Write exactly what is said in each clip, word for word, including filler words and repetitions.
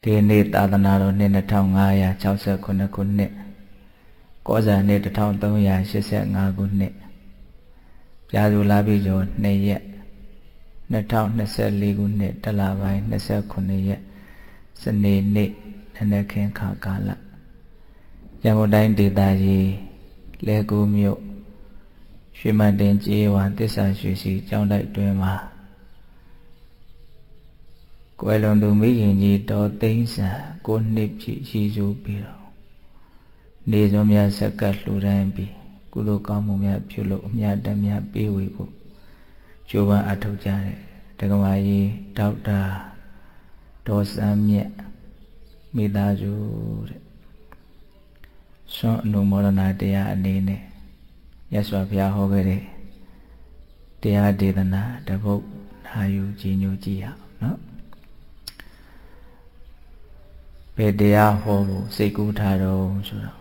ဒီနေ့သာသနာတော်နှစ်၂၅၆၉ခုနှစ်ကောဇာနှစ်၁၃၈၅ခုနှစ်ပြာသူလာပြီကျော်၂ရက်၂၀၂၄ခုနှစ်တလပိုင်း၂၉ရက်စနေနေ့နနက်ခင်းခါကာလရန်ကုန်တိုင်းဒေသကြီးလဲကူးမြို့ရွှေမန်တင်ကျေးဝါသစ္စာရွှေစီကျောင်းတိုက်တွင်မှာကွယ်လွန်သူမိခင်ကြီးတော်သိန်းဆန်ကိုနှစ်ပြည့်ရည်စူးပြီးတော့နေစွန်များဆက်ကလှူဒန်းပြီးကုသိုလ်ကောင်းမှုများပြုလို့အမြတ်တမ်းများပေးဝေဖို့ကြိုးပမ်းအထောက်ကြတဲ့ဒကမာကြီးဒေါက်တာဒေါ်စန်းမြတ်မိသားစုတဲ့ဆွမ်းအနုမောဒနာတရားအနေနဲ့မြတ်စွာဘုရားဟောခဲ့တဲ့တရားဒေသနာတပုတ်နာယူကြည်ညိုကြည့်ရအောင်နော်ဘယ်တရားဟောဖို့စိတ်ကူးထားတော့ဆိုတော့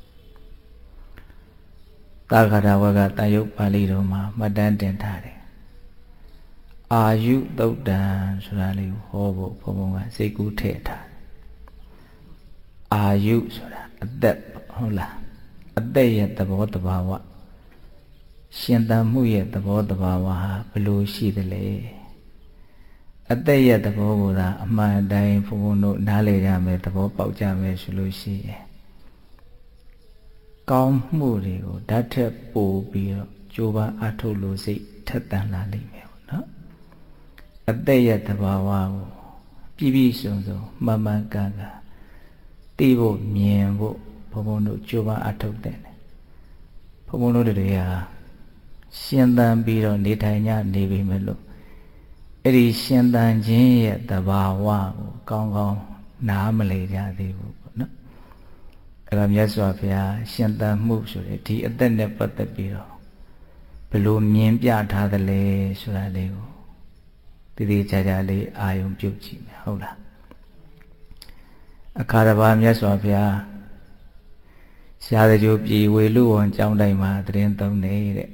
သာခတာဝကတန်ရုပ်ပါဠိတော်မှာမှတ်တမ်းတင်ထားတယ်အာယုသုတ်တံဆိုတာလေးကိုဟောဖို့ဘုံဘုံကစိတ်ကူးထည့်ထားတယ်အာယုဆိုတာအသက်ဟုတ်လားအသက်ရဲ့သဘောတဘာဝရှင်သန်မှုရဲ့သဘောတဘာဝဟာဘယ်လိုရှိသလဲအသက်ရဲ့သဘောကိုသာအမှန်တိုင်းဘုံဘုံတို့နားလည်ကြမယ်သဘောပေါက်ကြမယ်ဆိုလို့ရှိရင်ကောင်းမှုတွေကိုဓာတ်ထက်ပိုပြီးတော့ကြိုးပမ်းအထုတ်လို့စိတ်ထက်သန်လာလိမ့်မယ်ပေါ့နော်အသက်ရဲ့သဘာဝကိုပြည့်ပြည့်စုံစုံမှန်မှန်ကန်ကန်သိဖို့မြင်ဖို့ဘုံဘုံတို့ကြိုးပမ်းအထုတ်တဲ့ဘုံဘုံတို့တွေဟာရှင်သန်ပြီးတော့နေထိုင်ကြနေပြီမလို့အဲ့ဒီရှင်သန်ခြင်းရဲ့သဘာဝကိုကောင်းကောင်းနားမလည်ကြသေးဘူးပေါ့နော်အဲ့ဒါမြတ်စွာဘုရားရှင်သန်မှုဆိုတဲ့ဒီအသက်နဲ့ပတ်သက်ပြီးတော့ဘယ်လိုမြင်ပြထားသလဲဆိုတာလေးကိုတည်တည်ကြကြလေးအာယုံပြုတ်ကြည့်မယ်ဟုတ်လားအခါတစ်ပါးမြတ်စွာဘုရားရှားကြိုပြည်ဝေလူဝန်ကျောင်းတိုင်းမှာတရင်သုံးနေတဲ့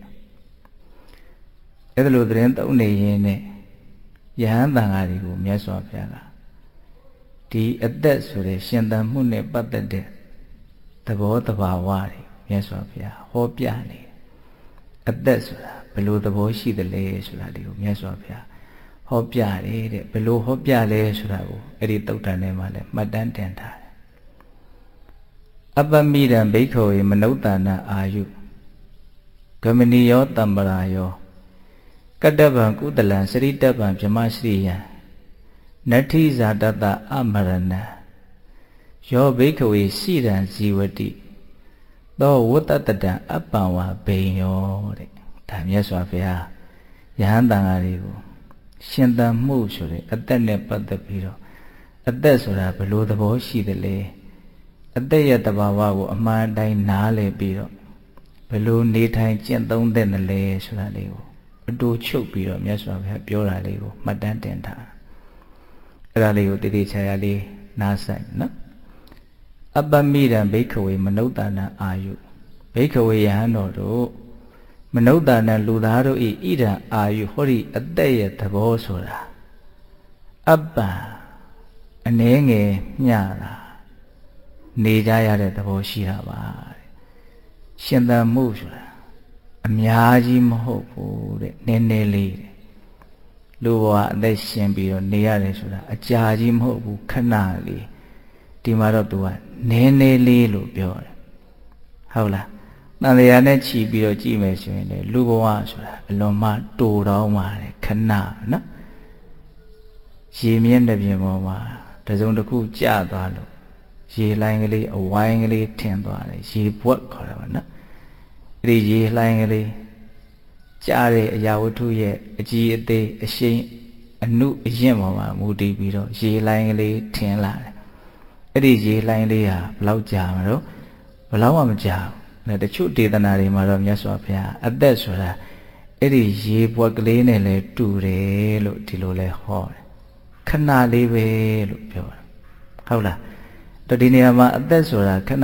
အဲ့ဒါလိုတရင်သုံးနေရင်းနဲ့ယဟန်တန်ဃာတွေကိုမြတ်စွာဘုရားကဒီအသက်ဆိုတဲ့ရှင်သန်မှုနဲ့ပတ်သက်တဲ့သဘောတဘာဝတွေမြတ်စွာဘုရားဟောပြနေအသက်ဆိုတာဘယ်လိုသဘောရှိသလဲဆိုတာဒီကိုမြတ်စွာဘုရားဟောပြတယ်တဲ့ဘယ်လိုဟောပြလဲဆိုတာကိုအဲ့ဒီသုတ်တန်ထဲမှာလည်းမှတ်တမ်းတင်ထားတယ်အပ္ပမိတံဘိက္ခဝေမနုဿာနအာယုဂမနိယောတမ္ပရာယောကတ္တဗံကုတလံစရိတဗံဗြဟ္မစရိယံနတ္ထိဇာတတအမရဏံယောဘိက္ခဝေရှိရန်ဇီဝတိသောဝတ္တတတံအပ္ပံဝါဘိန်ယောတဲ့ဒါမြတ်စွာဘုရားယဟန်တန်ဃာတွေကိုရှင်သန်မှုဆိုတဲ့အသက်နဲ့ပတ်သက်ပြီးတော့အသက်ဆိုတာဘယ်လိုသဘောရှိသလဲအသက်ရဲ့တဘာဝကိုအမှန်တိုင်းနားလည်ပြီးတော့ဘယ်လိုနေထိုင်ကျင့်သုံးသင့်တယ်လဲဆိုတာလေးကိုအတူချုပ်ပြီးတော့မြတ်စွာဘုရားပြောတာလေးကိုမှတ်တမ်းတင်ထားအဲ့ဒါလေးကိုတည်တည်ချာချာလေးနားဆိုင်နော်အပ္ပမိတံဘိက္ခဝေမနုဿာနအာယုဘိက္ခဝေယဟန်တော်တို့မနုဿာနလူသားတို့ဤဣဒံအာယုဟောဒီအသက်ရဲ့သဘောဆိုတာအပ္ပံအနည်းငယ်မျှတာနေကြရတဲ့သဘောရှိတာပါတဲ့ရှင်သန်မှုဆိုတာအများကြီးမဟုတ်ဘူးတဲ့နည်းနည်းလေးတဲ့လူဘဝအသက်ရှင်ပြီးတော့နေရတယ်ဆိုတာအကြာကြီးမဟုတ်ဘူးခဏလေးဒီမှာတော့ तू ကနည်းနည်းလေးလို့ပြောတယ်ဟုတ်လားတန်လျာနဲ့ခြီးပြီးတော့ကြည့်မယ်ဆိုရင်လေလူဘဝဆိုတာအလွန်မှတူတော့မှာတယ်ခဏနော်ရေမြင့်တဲ့ပြင်ပေါ်မှာတစုံတစ်ခုကျသွားလို့ရေလိုင်းကလေးအဝိုင်းကလေးထင်သွားတယ်ရေပွက်ခေါ်တာပါနော်အဲ့ဒီရေလှိုင်းကလေးကြားတဲ့အရာဝတ္ထုရဲ့အကြီးအသေးအရှိန်အနုအရင်ပေါ်မှာမူတည်ပြီးတော့ရေလှိုင်းကလေးထင်လာတယ်အဲ့ဒီရေလှိုင်းလေးဟာဘယ်လောက်ကြာမလို့ဘယ်လောက်မှမကြာဘူးတချို့ဒေသနာတွေမှာတော့မြတ်စွာဘုရားအသက်ဆိုတာအဲ့ဒီရေပွက်ကလေးနဲ့လည်းတူတယ်လို့ဒီလိုလဲဟောတယ်ခဏလေးပဲလို့ပြောတယ်ဟုတ်လားတော့ဒီနေရာမှာအသက်ဆိုတာခဏ